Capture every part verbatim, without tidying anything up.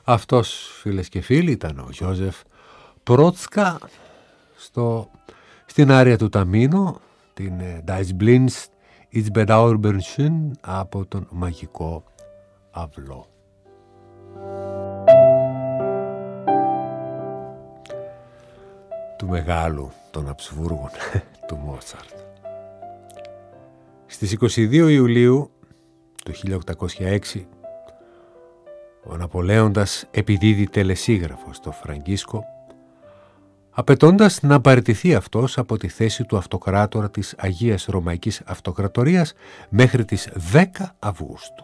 Αυτός, φίλες και φίλοι, ήταν ο Γιώζεφ Πρότσκα στο, στην άρια του Ταμίνο, την Das Blindst ist bedauerbar schön από τον μαγικό αυλό. Του μεγάλου των Αψβούργων του Μότσαρτ. Στις είκοσι δύο Ιουλίου του χίλια οκτακόσια έξι ο Ναπολέοντας επιδίδει τελεσίγραφο στο Φραγκίσκο, απαιτώντας να παραιτηθεί αυτός από τη θέση του αυτοκράτορα της Αγίας Ρωμαϊκής Αυτοκρατορίας μέχρι τις δέκα Αυγούστου.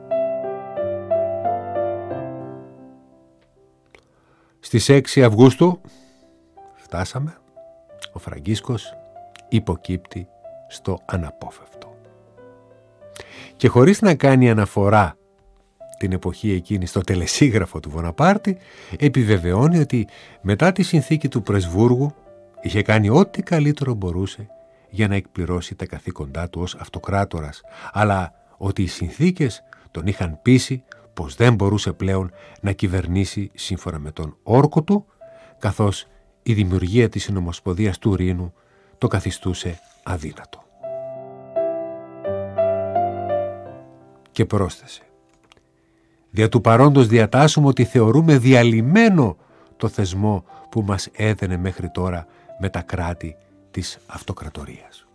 Στις έξι Αυγούστου φτάσαμε, ο Φραγκίσκος υποκύπτει στο αναπόφευκτο. Και χωρίς να κάνει αναφορά την εποχή εκείνη στο τελεσίγραφο του Βοναπάρτη, επιβεβαιώνει ότι μετά τη συνθήκη του Πρεσβούργου είχε κάνει ό,τι καλύτερο μπορούσε για να εκπληρώσει τα καθήκοντά του ως αυτοκράτορας, αλλά ότι οι συνθήκες τον είχαν πείσει πως δεν μπορούσε πλέον να κυβερνήσει σύμφωνα με τον όρκο του, καθώς η δημιουργία της Συνομοσπονδίας του Ρήνου το καθιστούσε αδύνατο. Και πρόσθεσε: «Δια του παρόντος διατάσσουμε ότι θεωρούμε διαλυμένο το θεσμό που μας έδαινε μέχρι τώρα με τα κράτη της αυτοκρατορίας».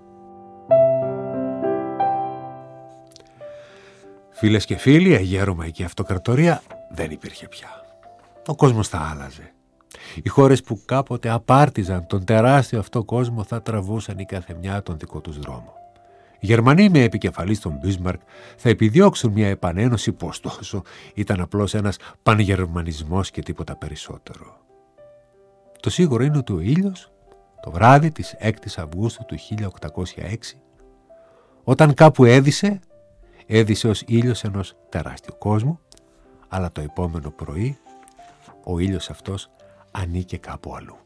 Φίλες και φίλοι, η Αγία Ρωμαϊκή Αυτοκρατορία δεν υπήρχε πια. Ο κόσμος θα άλλαζε. Οι χώρες που κάποτε απάρτιζαν τον τεράστιο αυτό κόσμο θα τραβούσαν η καθεμιά τον δικό τους δρόμο. Οι Γερμανοί με επικεφαλής τον Μπίσμαρκ θα επιδιώξουν μια επανένωση που ωστόσο ήταν απλώς ένας πανγερμανισμός και τίποτα περισσότερο. Το σίγουρο είναι ότι ο ήλιος το βράδυ της έκτη Αυγούστου του χίλια οκτακόσια έξι, όταν κάπου έδισε, έδισε ως ήλιος ενός τεράστιου κόσμου, αλλά το επόμενο πρωί ο ήλιος αυτός ανήκε κάπου αλλού.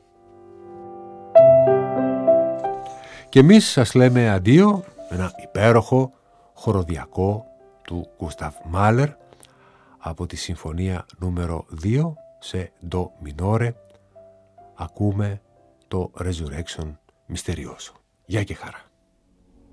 Και εμείς σας λέμε αντίο με ένα υπέροχο χοροδιακό του Γκούσταβ Μάλερ από τη συμφωνία νούμερο δύο σε ντο μινόρε. Ακούμε το Resurrection Misterioso. Γεια και χαρά.